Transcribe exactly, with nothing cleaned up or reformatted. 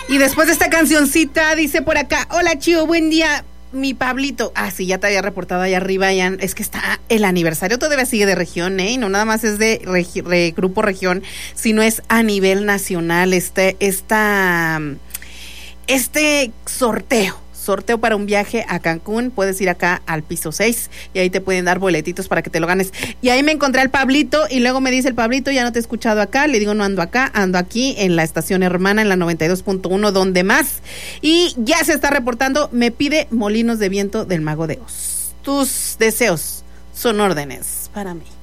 Y después de esta cancioncita, dice por acá, hola Chío, buen día, mi Pablito. Ah, sí, ya te había reportado allá arriba, ya, es que está el aniversario, todavía sigue de región, ¿eh? Y no nada más es de regi- re, Grupo Región, sino es a nivel nacional, este, esta, este sorteo. Sorteo para un viaje a Cancún, puedes ir acá al piso seis y ahí te pueden dar boletitos para que te lo ganes. Y ahí me encontré al Pablito y luego me dice el Pablito, ya no te he escuchado acá, le digo no ando acá, ando aquí en la estación hermana en la noventa y dos punto uno, donde más. Y ya se está reportando, me pide Molinos de Viento del Mago de Oz. Tus deseos son órdenes para mí.